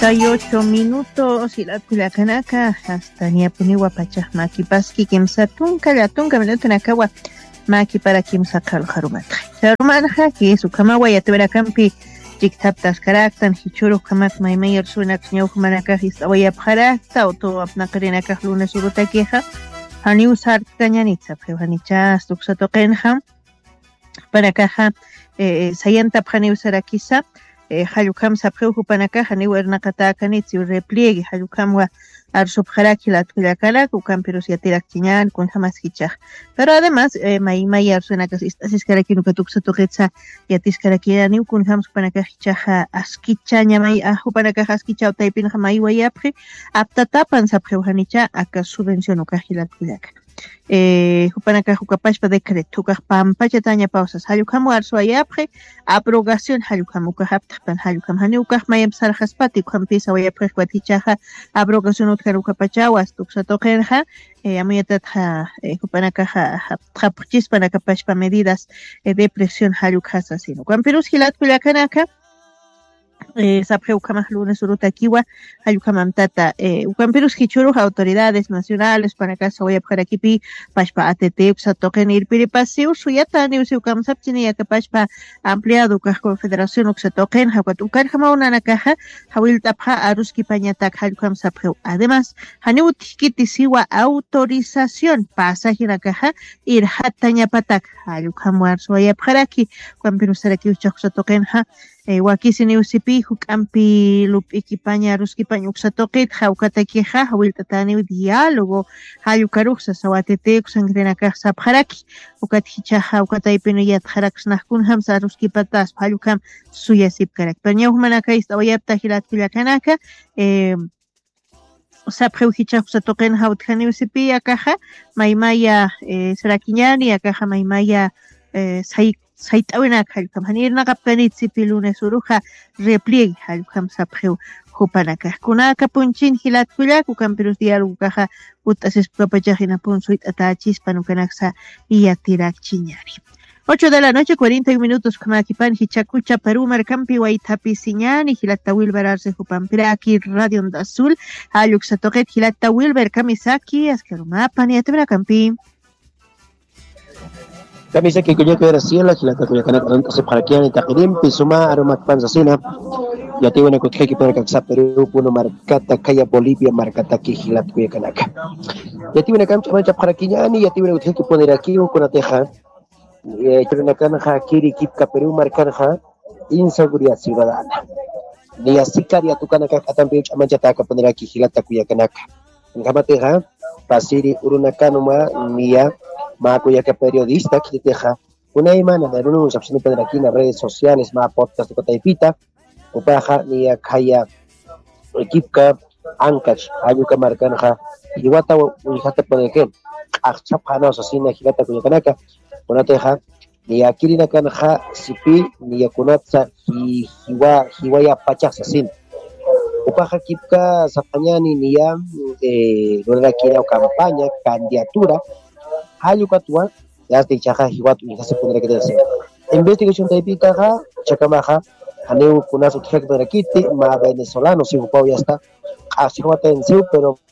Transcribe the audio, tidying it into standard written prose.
38 minutos y la canaca hasta ni apuniwa pacha maki paski kimsa tunka la tunka minuto nakawa maki para kimsa kal harumata harumana que su kamawa ya te verá campi tiktaptas karaktan hichuru kamak mayor sunak nyau manaka hisawaya parakta o to apna karena kah lunes uruta queja hani usar kañanitza prevanicha stuksa tokenha para caja sayanta pani usar quizá Hayukam sa preocupanaka hani wernakata kanitsi repliegue hayukamwa arsubharaki la tulakala kukam pero si atirak chiñan con jamás hichaj pero además mai arsuenaka iskaraki nukatuksa toqetsa yatiskaraki ni kun hams panaka hichaja askicha ñamay ajupanaka askicha utaipin jamai wayapri aptatapan sa preuhanicha aka subvención ukajila tulaka Jupanaka Jukapashpa decreto, Pampacha Tanya pausas, Hayukamu Arsuayapre, abrogación Hayukamuka Haptapan Hayukam Hanuka, Mayam Sarhaspati, Kampisa Wayapre, Watichaja, abrogación Utkarukapachawas, Tuxatokenja, Amuyatatja, Jupanaka Hapchispanaka Pashpa medidas de presión Hayukasa, sino Campirus Hilat Pulakanaka. Sapre ukamah lunes urutakiwa ayukamam tata ukampirus hichuru autoridades nacionales para casa voy a para aquí pashpa ATT sa token ir piripasiu suyata ni ukam sapchini ya pashpa ampliado ka confederación uksa token hakutukar hamauna nakaja hawil tapha aruski pañatak hayukam sapre además haniut kitisiwa autorización pasajina kaja ir hataña patak hayukam warso ya para aquí ukampirus saraki uksa token ha wakisini usipi hukampi lup equipaña ruskipaña uksatoqit hawkatakiqa hawiltatani diálogo hayukaruqsa sawatete kusangrenaka sapharaki ukathicha hawkataypino yatharaknahkun hamsa ruskipatas hayukam suyasip karak pañawmanaka istawayapta hilatkillakanaka saphreuhicha kusatoqen hawtkhani usipi akaja maymaya sarakiñani akaja maymaya Saitawina Halkam Hanirna Kapkanitsi Pilunes Uruja repliegue Halkam Sapreu Hupanaka Kunaka Punchin Hilat Kulaku Campirus Dialu Kaja Utasis Papachajina Punsuit Atachis Panukanaksa y Atirak Chiñari. 8 de la noche, 41 minutos, Kamakipan, Hichakucha, Perú, Mercampi, Waitapi, Siñani, Hilata Wilber, Arce, Jupampiraki, Radio Onda Azul, Ayuxatoket, Hilata Wilber, Kamisaki, Askerumapa, Niatebra Campi. Kamisa que kuya que Graciela que la kuya kana se para que en taqirim pisuma aromat panzasina ya te buena kutje que para que Perú puno marcata kaya Bolivia marcata que hilat kuya kanaka ya te buena kamcha mancha para que ya te buena kutje que poner aquí con ateja pero na kana kiri kipka Perú marcanja inseguridad ciudadana ni así caria tu kanaka también mancha ta que poner aquí hilat kuya kanaka ngamateja pasiri uruna kanuma niya Makuya que periodista que deja una imana de unos opciones de aquí en las redes sociales, más podcast de Cotaipita, o paja ni a Kaya equipka, Ankach, Ayuka Marcanja, y Wata, Ujata Podequén, Achapana, Asesina, Gilata Cuyacanaka, una teja, ni a Kirina Kanja, Sipi, ni a Kunatsa, y Hiwaya Pachasasin. O paja Kipka, Zapañani, ni a Lorena Kira o campaña, candidatura. Hayukatua, ya de Chaja Hiwatu y se podrá que decir. Investigación de Picaja, Chacamaja, Haneu Kunazo Trek de Rakiti, Ma venezolano, si ya está, así va a tener, pero